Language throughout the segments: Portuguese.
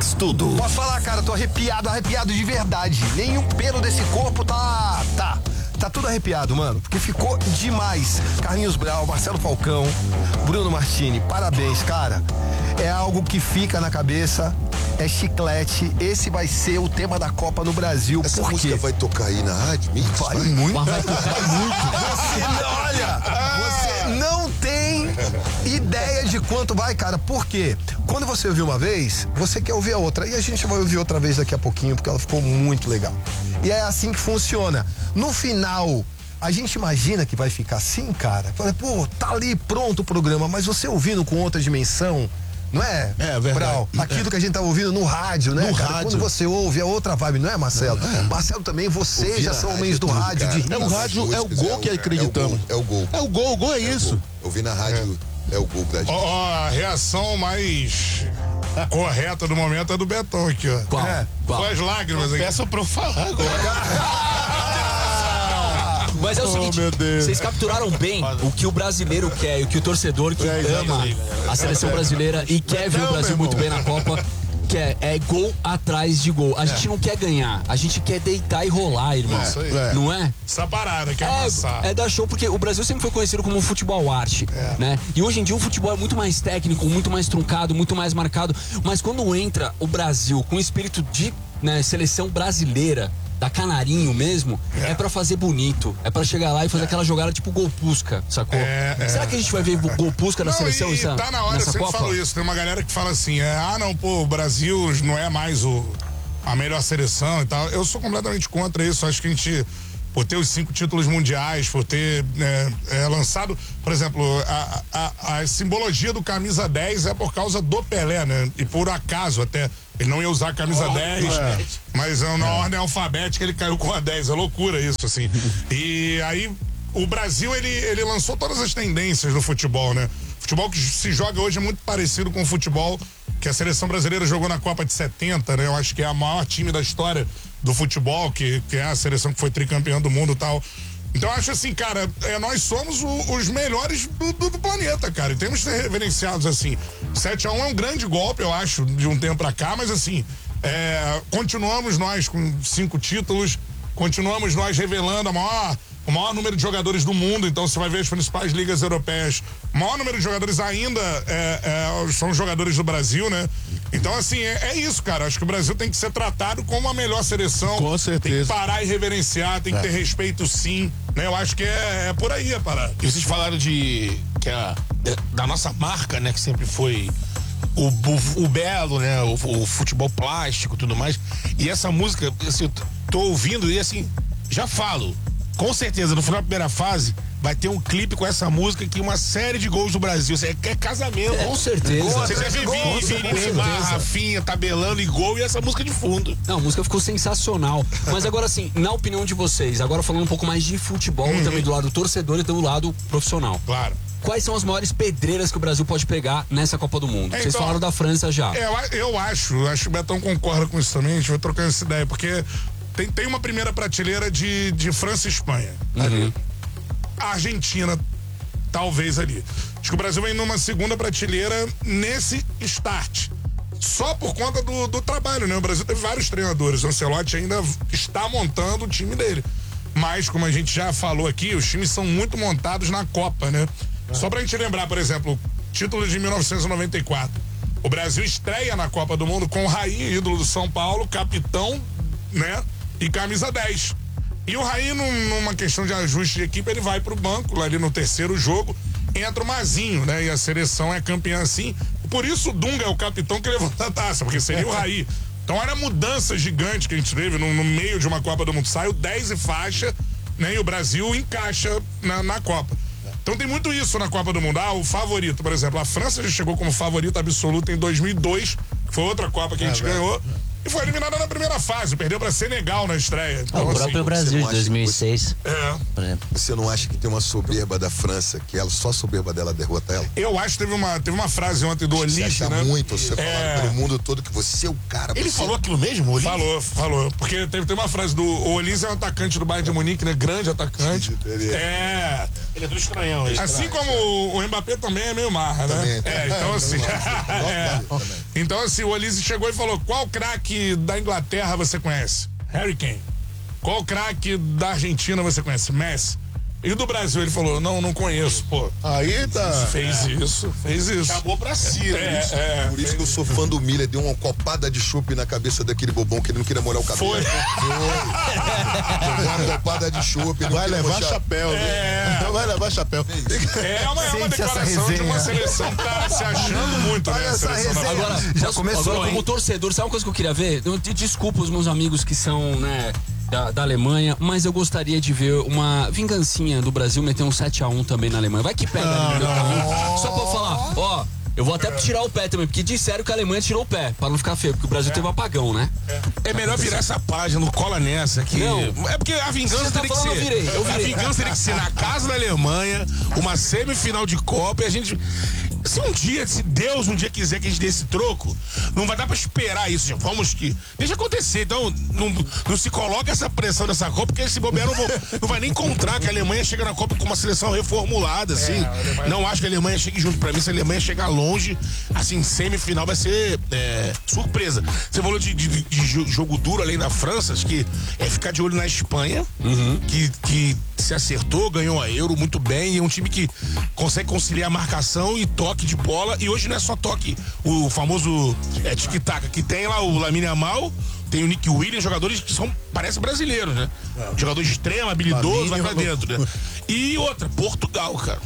faz tudo. Posso falar, cara, tô arrepiado de verdade. Nenhum pelo desse corpo tá tudo arrepiado, mano, porque ficou demais. Carlinhos Brau, Marcelo Falcão, Bruno Martini, parabéns, cara. É algo que fica na cabeça, é chiclete. Esse vai ser o tema da Copa no Brasil. Essa Por quê? música vai tocar aí na rádio? Vai muito. Vai tocar muito. Você não tem ideia de quanto vai, cara. Por quê? Quando você ouviu uma vez, você quer ouvir a outra. E a gente vai ouvir outra vez daqui a pouquinho, porque ela ficou muito legal. E é assim que funciona. No final, a gente imagina que vai ficar assim, cara. Fala, pô, tá ali pronto o programa, mas você ouvindo com outra dimensão, não é? É verdade. Brau, aquilo que a gente tá ouvindo no rádio, né, No cara? rádio. Quando você ouve, é outra vibe, não é, Marcelo? Marcelo também, vocês Ouvir já na são rádio homens do tudo, rádio, cara. de É o rádio, é o gol que acreditamos. É o gol. É o gol é isso. Ouvir na rádio é o gol da gente. A reação mais correta do momento é do Betão aqui, ó. Qual? Com as lágrimas aqui. Peça pra eu falar agora. Mas é o seguinte, meu Deus. vocês capturaram bem o que o brasileiro quer, o que o torcedor que ama a seleção brasileira e quer ver o Brasil muito bem na Copa, quer, é gol atrás de gol. A gente não quer ganhar, a gente quer deitar e rolar, irmão. Isso aí. Não é? Essa parada, quer amassar. É dar show, porque o Brasil sempre foi conhecido como um futebol arte, né? E hoje em dia o futebol é muito mais técnico, muito mais truncado, muito mais marcado. Mas quando entra o Brasil com o espírito de seleção brasileira, da Canarinho mesmo, é pra fazer bonito. É pra chegar lá e fazer aquela jogada tipo gol Pusca, sacou? Será que a gente vai ver gol Pusca na seleção e tá na hora, eu nessa sempre Copa? falo isso. Tem uma galera que fala assim, o Brasil não é mais a melhor seleção e tal. Eu sou completamente contra isso. Acho que a gente, por ter os 5 títulos mundiais, por ter lançado, por exemplo, a simbologia do camisa 10 é por causa do Pelé, né? E por acaso até. Ele não ia usar a camisa 10, mas na ordem alfabética ele caiu com a 10. É loucura isso, assim. E aí, o Brasil, ele lançou todas as tendências do futebol, né? O futebol que se joga hoje é muito parecido com o futebol que a seleção brasileira jogou na Copa de 70, né? Eu acho que é a maior time da história do futebol, que é a seleção que foi tricampeã do mundo e tal. Então, eu acho assim, cara, nós somos os melhores do planeta, cara, e temos que ser reverenciados, assim. 7-1 é um grande golpe, eu acho, de um tempo pra cá, mas assim, continuamos nós com 5 títulos, continuamos nós revelando o maior número de jogadores do mundo. Então você vai ver as principais ligas europeias, o maior número de jogadores ainda são jogadores do Brasil, né? Então assim, é isso, cara, acho que o Brasil tem que ser tratado como a melhor seleção. Com certeza. Tem que parar e reverenciar, tem que ter respeito, sim, né? Eu acho que é por aí a parada. E vocês falaram da nossa marca, né, que sempre foi o belo, né, o futebol plástico e tudo mais. E essa música, assim, eu tô ouvindo e assim, já falo, com certeza, no final da primeira fase, vai ter um clipe com essa música que uma série de gols do Brasil. É casamento. Com certeza. Você vai ver Vinícius, Rafinha, tabelando e gol e essa música de fundo. Não, a música ficou sensacional. Mas agora assim, na opinião de vocês, agora falando um pouco mais de futebol, também do lado do torcedor e do lado profissional. Claro. Quais são as maiores pedreiras que o Brasil pode pegar nessa Copa do Mundo? Vocês falaram da França já. Eu acho que o Betão concorda com isso também, a gente vai trocar essa ideia, porque tem uma primeira prateleira de França e Espanha. Ali. A Argentina, talvez ali. Acho que o Brasil vem numa segunda prateleira nesse start. Só por conta do trabalho, né? O Brasil teve vários treinadores. O Ancelotti ainda está montando o time dele. Mas, como a gente já falou aqui, os times são muito montados na Copa, né? Só pra gente lembrar, por exemplo, título de 1994. O Brasil estreia na Copa do Mundo com o Raí, ídolo do São Paulo, capitão, né? E camisa 10. E o Raí, numa questão de ajuste de equipe, ele vai pro banco, lá ali no terceiro jogo, entra o Mazinho, né? E a seleção é campeã assim. Por isso o Dunga é o capitão que levanta a taça, porque seria o Raí. Então era mudança gigante que a gente teve no meio de uma Copa do Mundo. Sai o 10 e faixa, né? E o Brasil encaixa na Copa. Então tem muito isso na Copa do Mundo. O favorito, por exemplo, a França já chegou como favorita absoluta em 2002, que foi outra Copa que a gente ganhou. E foi eliminada na primeira fase, perdeu pra Senegal na estreia. Então, o próprio Brasil de 2006. Por exemplo. Você não acha que tem uma soberba da França, que só a soberba dela derrota ela? Eu acho que teve uma frase ontem do Olise, né? Muito, você falou pelo mundo todo que você é o cara. Ele falou aquilo mesmo, Olise? Falou. Porque tem uma frase do Olise, é um atacante do Bayern de Munique, né? Grande atacante. Ele é do estranhão. Assim como o Mbappé também é meio marra, né? Então assim. Então assim, o Olise chegou e falou: qual craque da Inglaterra você conhece? Harry Kane. Qual craque da Argentina você conhece? Messi. E do Brasil, ele falou: não conheço, pô. Aí tá. Fez isso. Acabou pra cima. Por isso que eu sou fã do Miller, deu uma copada de chope na cabeça daquele bobão que ele não queria molhar o cabelo. Foi. Uma copada de chope. Vai levar chapéu, viu? Vai levar chapéu. É uma Sente declaração essa de uma resenha. seleção que tá se achando muito, Olha né? essa Seleção resenha. nacional. Agora, Já começou, agora, hein? como torcedor, sabe uma coisa que eu queria ver? Desculpa os meus amigos que são, né, da Alemanha, mas eu gostaria de ver uma vingancinha do Brasil meter um 7-1 também na Alemanha. Vai que pega no primeiro caminho. Só pra falar, ó, eu vou até tirar o pé também, porque disseram que a Alemanha tirou o pé, pra não ficar feio, porque o Brasil teve um apagão, né? É melhor virar essa página, não cola nessa aqui. Não. É porque a vingança Você tá teria que falando, ser. eu virei. A vingança teria que ser na casa da Alemanha, uma semifinal de Copa e a gente. Se Deus um dia quiser que a gente dê esse troco, não vai dar pra esperar isso, gente. Vamos que. Deixa acontecer. Então, não se coloca essa pressão nessa Copa, porque esse bobeiro não vai nem encontrar que a Alemanha chega na Copa com uma seleção reformulada, assim. Não acho que a Alemanha chegue junto. Pra mim, se a Alemanha chegar longe, assim, semifinal vai ser surpresa. Você falou de jogo duro além da França, acho que é ficar de olho na Espanha, que se acertou, ganhou a Euro muito bem, e é um time que consegue conciliar marcação e toque de bola, e hoje não é só toque, o famoso tic-tac, que tem lá o Lamine Yamal, tem o Nick Williams, jogadores que parecem brasileiros, né? Jogador extremo, habilidoso, vai pra dentro, né? E outra, Portugal, cara.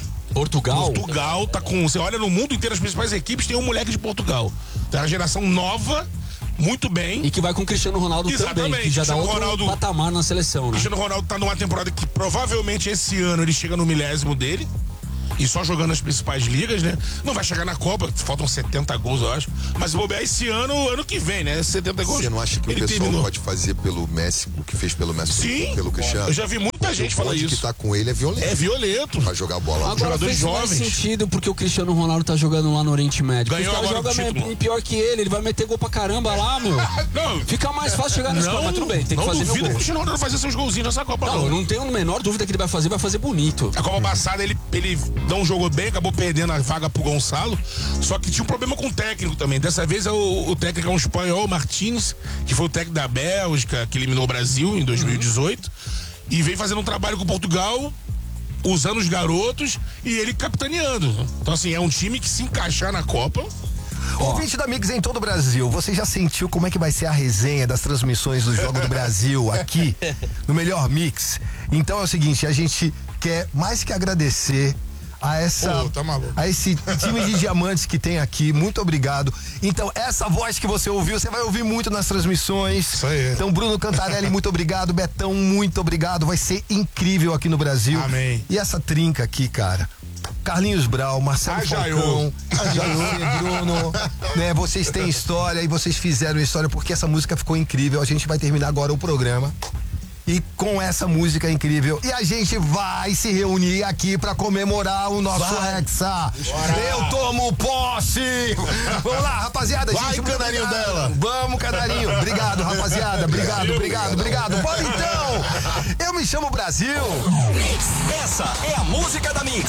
Portugal tá com, você olha no mundo inteiro, as principais equipes tem um moleque de Portugal, tem uma geração nova, muito bem. E que vai com o Cristiano Ronaldo também, que já dá outro patamar na seleção, né? Cristiano Ronaldo tá numa temporada que provavelmente esse ano ele chega no 1000º dele. E só jogando nas principais ligas, né? Não vai chegar na Copa, faltam 70 gols, eu acho. Mas vou bobear esse ano que vem, né? 70 gols. Você não acha que o pessoal pode fazer pelo Messi, o que fez pelo Messi, sim, pelo Cristiano? Eu já vi muita gente falar isso. O que tá com ele é violento. É violento. Pra jogar bola. Agora jogadores fez mais jovens. sentido porque o Cristiano Ronaldo tá jogando lá no Oriente Médio. Ganhou Os caras agora o jogam título. pior que ele vai meter gol pra caramba lá, meu. Não. Fica mais fácil chegar nesse Copa, mas tudo bem, tem que fazer meu Não duvido que o gol. Cristiano Ronaldo fazer seus golzinhos nessa Copa, Não, eu não tenho a menor dúvida que ele vai fazer bonito. A Copa passada ele não jogou bem, acabou perdendo a vaga pro Gonçalo, só que tinha um problema com o técnico também. Dessa vez o técnico é um espanhol, Martins, que foi o técnico da Bélgica, que eliminou o Brasil em 2018, e veio fazendo um trabalho com Portugal, usando os garotos e ele capitaneando. Então assim, é um time que se encaixar na Copa. Ouvinte da Mix em todo o Brasil, você já sentiu como é que vai ser a resenha das transmissões do Jogo do Brasil aqui no Melhor Mix? Então é o seguinte, a gente quer mais que agradecer a esse time de diamantes que tem aqui, muito obrigado. Então, essa voz que você ouviu, você vai ouvir muito nas transmissões. Isso aí. Então, Bruno Cantarelli, muito obrigado. Betão, muito obrigado. Vai ser incrível aqui no Brasil. Amém. E essa trinca aqui, cara. Carlinhos Brau, Marcelo Falcão, você, Bruno, né? Vocês têm história e vocês fizeram história porque essa música ficou incrível. A gente vai terminar agora o programa. E com essa música incrível. E a gente vai se reunir aqui pra comemorar o nosso Hexa. Eu tomo posse! Vamos lá, rapaziada. Vai, gente, canarinho dela. Vamos, canarinho. Obrigado, rapaziada. Obrigado. Bora então! Eu me chamo Brasil. Essa é a música da Mix.